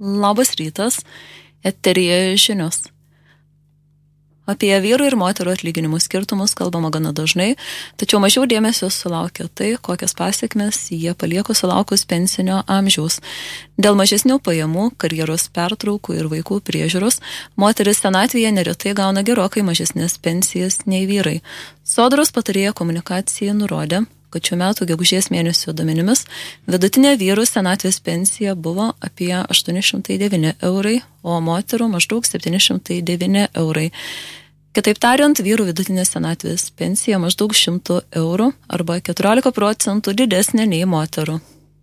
Labas rytas, eteryje žinios. Apie vyrų ir moterų atlyginimų skirtumus kalbama gana dažnai, tačiau mažiau dėmesio sulaukia tai, kokias pasiekmes jie palieka sulaukus pensinio amžiaus. Dėl mažesnių pajamų, karjeros pertraukų ir vaikų priežiūros, moteris senatvėje neretai gauna gerokai mažesnės pensijas nei vyrai. Sodros patarėja komunikacija nurodė, kad šių metų gegužės mėnesio duomenimis vidutinė vyrų senatvės pensija buvo apie 809 eurai, o moterų maždaug 709 eurai. Kitaip tariant, vyrų vidutinė senatvės pensija maždaug 100 eurų arba 14% didesnė nei moterų.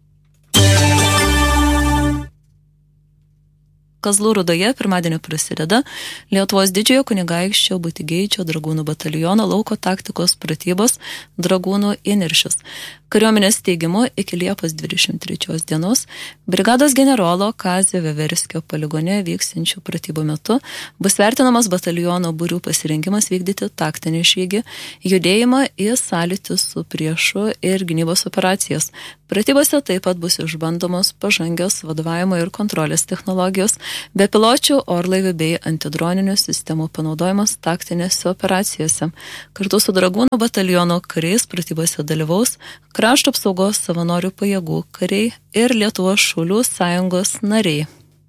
Kazlų Rūdoje pirmadienį prasideda Lietuvos didžiojo kunigaikščio Būtigėičio dragūnų bataliono lauko taktikos pratybos dragūnų įniršis. Kariuomenės teigimu iki Liepos 23 dienos brigados generolo Kazio Veverskio poligone vyksiančių pratybų metu bus vertinamas bataliono būrių pasirinkimas vykdyti taktinį žygį, judėjimą į sąlytį su priešu ir gynybos operacijas. Pratybose taip pat bus išbandomos pažangios vadovavimo ir kontrolės technologijos, bepiločių orlaivių bei antidroninių sistemų panaudojimas taktinėse operacijose. Kartu su dragūnų bataliono kariais pratybose dalyvaus Krašto apsaugos savanorių pajėgų kariai ir Lietuvos šaulių sąjungos nariai.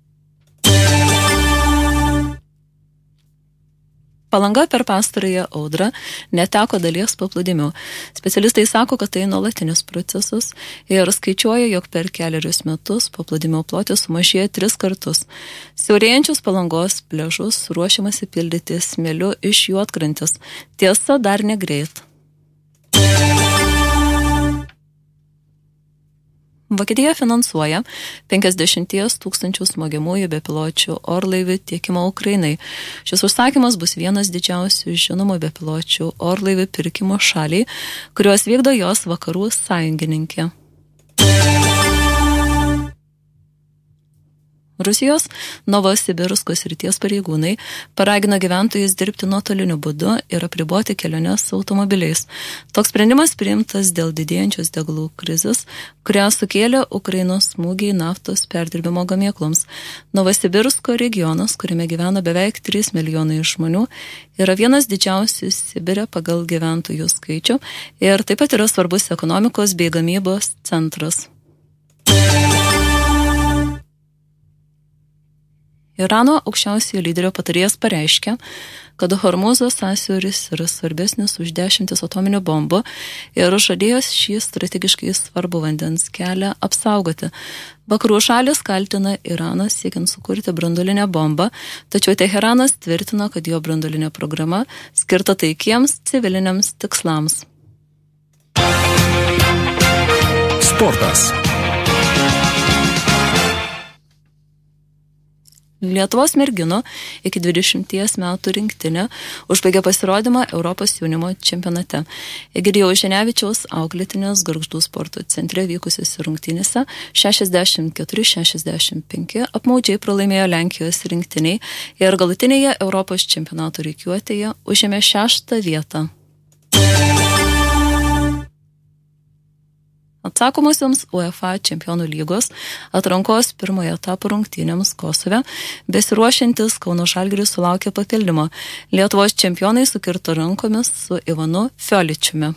Palanga per pastarąją audrą neteko dalies paplūdimių. Specialistai sako, kad tai nuolatinis procesas ir skaičiuoja, jog per 4 metus paplūdimio plotis sumažėjo 3 kartus. Siaurėjančius Palangos pliažus ruošiamasi pildyti smėliu iš juodkrantės. Tiesa, dar negreit. Vokietija finansuoja 50 000 smogiamųjų bepiločių orlaivių tiekimą Ukrainai. Šis užsakymas bus vienas didžiausių žinomų bepiločių orlaivių pirkimo šaliai, kuriuos vykdo jos vakarų sąjungininkė. Rusijos Novosibirsko srities pareigūnai paragino gyventojus dirbti nuotoliniu būdu ir apriboti keliones automobiliais. Toks sprendimas priimtas dėl didėjančios degalų krizės, kurią sukėlė Ukrainos smūgiai naftos perdirbimo gamykloms. Novosibirsko regionas, kuriame gyvena beveik 3 milijonai žmonių, yra vienas didžiausių Sibire pagal gyventojų skaičių ir taip pat yra svarbus ekonomikos bei gamybos centras. Irano aukščiausiojo lyderio patarėjas pareiškė, kad Hormūzo sąsiauris yra svarbesnis už 10 atominių bombų ir žadėjo šį strategiškai svarbų vandens kelią apsaugoti. Vakarų šalis kaltina Iraną siekiant sukurti branduolinę bombą, tačiau Teheranas tvirtina, kad jo branduolinė programa skirta taikiems civiliniams tikslams. Sportas. Lietuvos merginų iki 20 metų rinktinė užbaigė pasirodymą Europos jaunimo čempionate. Egidijaus Ženevičiaus auklėtinės Gargždų sporto centre vykusiose rungtynėse 64-65 apmaudžiai pralaimėjo Lenkijos rinktiniai ir galutinėje Europos čempionato rikiuotėje užėmė 6. vietą. Atsakomusioms UEFA čempionų lygos atrankos pirmojo etapo rungtynėms Kosove besiruošiantis Kauno Žalgiris sulaukė papildymo. Lietuvos čempionai sukirto rankomis su Ivanu Fioličiumi.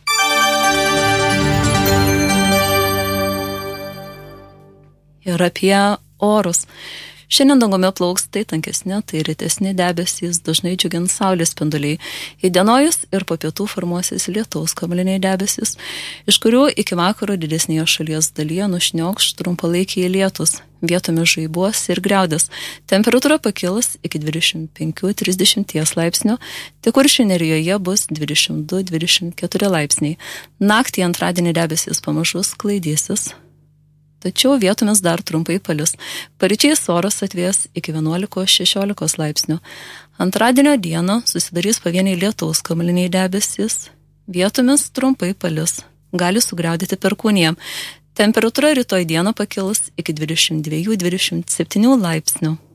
Ir apie orus. Šiandien dangumi plauks tai tankesni, tai rytesni debesys, dažnai džiugins saulės spinduliai. Įdienojus ir po pietų formuosis lietaus kamuoliniai debesys, iš kurių iki vakaro didesnėje šalies dalyje nušniokš trumpalaikiai lietus, vietomis žaibuos ir griaudės. Temperatūra pakils iki 25-30 laipsnių, tik Kuršių nerijoje bus 22-24 laipsniai. Naktį antradienį debesys pamažu sklaidysis, tačiau vietomis dar trumpai palis. Paryčiais oras atvės iki 11-16 laipsnių. Antradienio dieną susidarys pavieniai lietaus kamuoliniai debesys, vietomis trumpai palis. Gali sugriaudyti perkūniją. Temperatūra rytoj dieną pakils iki 22-27 laipsnių.